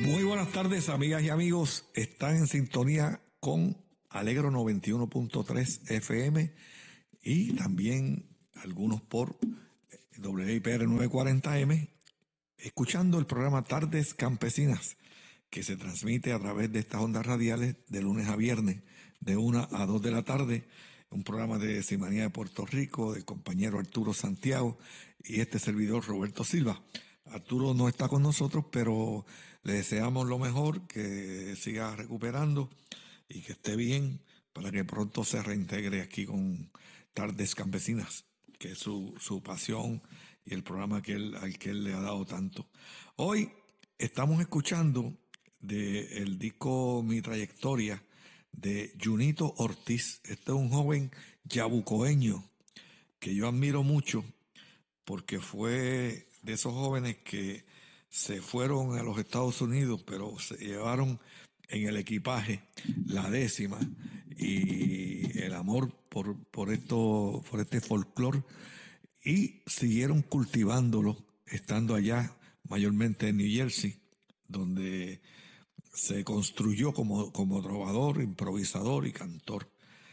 Muy buenas tardes, amigas y amigos. Están en sintonía con Alegro 91.3 FM y también algunos por WIPR 940M, escuchando el programa Tardes Campesinas, que se transmite a través de estas ondas radiales de lunes a viernes, de 1 a 2 de la tarde. Un programa de Simanía de Puerto Rico, del compañero Arturo Santiago y este servidor Roberto Silva. Arturo no está con nosotros, pero le deseamos lo mejor, que siga recuperando y que esté bien para que pronto se reintegre aquí con Tardes Campesinas, que es su pasión y el programa al que él le ha dado tanto. Hoy estamos escuchando del disco Mi Trayectoria de Junito Ortiz. Este es un joven yabucoeño que yo admiro mucho porque fue de esos jóvenes que se fueron a los Estados Unidos, pero se llevaron en el equipaje la décima y el amor por este folclore, y siguieron cultivándolo estando allá, mayormente en New Jersey, donde se construyó como trovador, improvisador y cantor.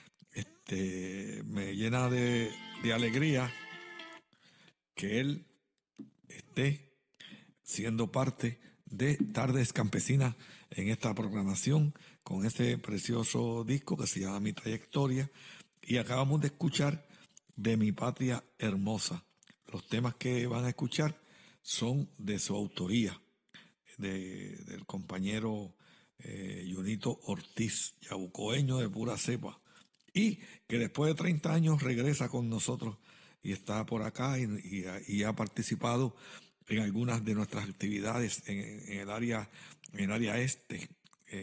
Me llena de alegría que él esté siendo parte de Tardes Campesinas en esta programación con ese precioso disco que se llama Mi Trayectoria, y acabamos de escuchar De Mi Patria Hermosa. Los temas que van a escuchar son de su autoría, del compañero Junito Ortiz, yabucoeño de pura cepa, y que después de 30 años regresa con nosotros y está por acá y ha participado en algunas de nuestras actividades en el área este,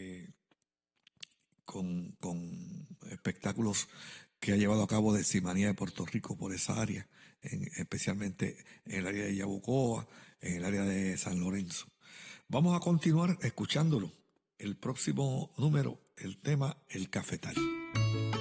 con espectáculos que ha llevado a cabo de Simanía de Puerto Rico por esa área, especialmente en el área de Yabucoa, en el área de San Lorenzo. Vamos a continuar escuchándolo. El próximo número, el tema El Cafetal.